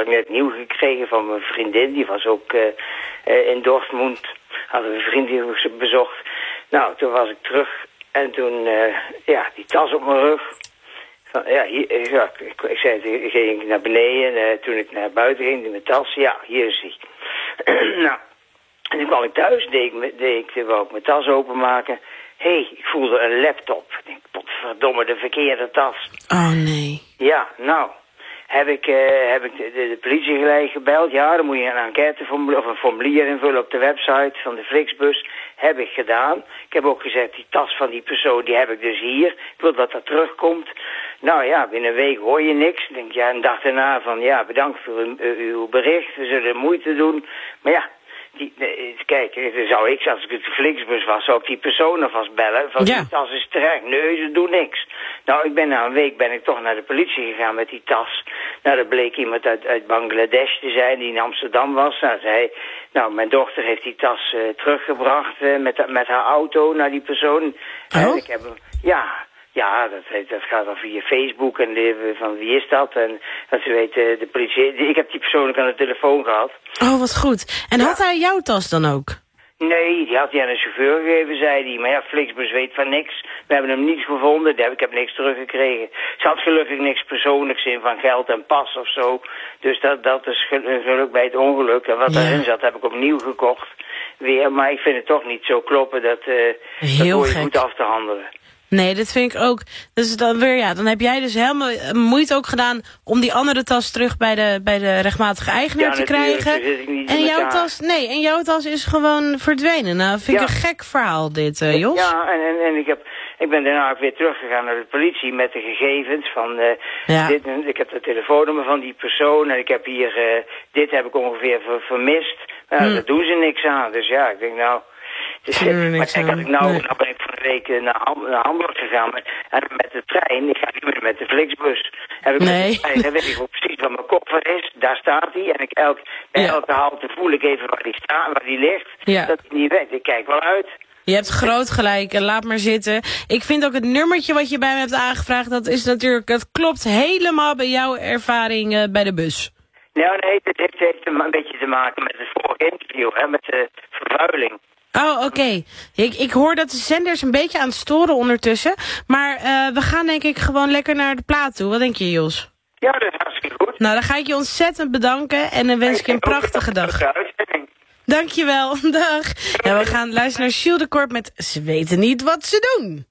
ik net nieuw gekregen van mijn vriendin. Die was ook in Dortmund. Hadden we een vriend die bezocht. Nou, toen was ik terug. En toen, die tas op mijn rug. Ik zei, ging naar beneden. Toen ik naar buiten ging, in mijn tas. Ja, hier is hij. Nou, en toen kwam ik thuis. Wou ik mijn tas openmaken. Ik voelde een laptop. Ik denk, potverdomme, de verkeerde tas. Oh, nee. Ja, nou, heb ik de politie gelijk gebeld. Ja, dan moet je een enquêteformulier of een formulier invullen op de website van de Flixbus. Heb ik gedaan. Ik heb ook gezegd, die tas van die persoon, die heb ik dus hier. Ik wil dat terugkomt. Nou ja, binnen een week hoor je niks. Ik denk, ja, een dag daarna van, ja, bedankt voor uw bericht. We zullen moeite doen. Maar ja, kijk, zou ik, als ik de Flixbus was, zou ik die persoon alvast bellen. Van, die tas is terecht. Nee, ze doen niks. Nou, na een week ben ik toch naar de politie gegaan met die tas. Nou, dat bleek iemand uit Bangladesh te zijn die in Amsterdam was. Nou, zei, mijn dochter heeft die tas teruggebracht met haar auto naar die persoon. Oh? Ik heb hem, ja, dat gaat dan via Facebook en van wie is dat? En dat ze weten, de politie. Ik heb die persoonlijk aan de telefoon gehad. Oh, wat goed. En had hij jouw tas dan ook? Nee, die had hij aan een chauffeur gegeven, zei hij. Maar ja, Flixbus weet van niks. We hebben hem niet gevonden, ik heb niks teruggekregen. Ze had gelukkig niks persoonlijks in van geld en pas of zo. Dus dat is geluk bij het ongeluk. En wat daarin zat, heb ik opnieuw gekocht. Weer, maar ik vind het toch niet zo kloppen dat hoor je goed af te handelen. Nee, dat vind ik ook. Dus dan weer, dan heb jij dus helemaal moeite ook gedaan om die andere tas terug bij de rechtmatige eigenaar te krijgen. En jouw tas is gewoon verdwenen. Nou, vind ik een gek verhaal dit, Jos. Ja, en ik ben daarna ook weer teruggegaan naar de politie met de gegevens van ik heb de telefoonnummer van die persoon en ik heb hier, dit heb ik ongeveer vermist. Maar daar doen ze niks aan. Dus ja, ik denk nou. Maar kijk, nou ben ik van de week naar Hamburg gegaan met de trein. Ik ga niet meer met de Flixbus. Dan weet ik ook precies wat mijn koffer is. Daar staat hij. En elke halte voel ik even waar die ligt. Ja. Dat hij niet weet. Ik kijk wel uit. Je hebt groot gelijk, laat maar zitten. Ik vind ook het nummertje wat je bij me hebt aangevraagd, dat klopt helemaal bij jouw ervaring bij de bus. Nou, nee, het heeft een beetje te maken met het vorige interview, met de vervuiling. Oh, oké. Ik hoor dat de zender is een beetje aan het storen ondertussen. Maar we gaan denk ik gewoon lekker naar de plaat toe. Wat denk je, Jos? Ja, dat is hartstikke goed. Nou, dan ga ik je ontzettend bedanken en dan wens ik je een prachtige dag. Dankjewel, dag. Ja, we gaan luisteren naar Jules de Korp met Ze weten niet wat ze doen.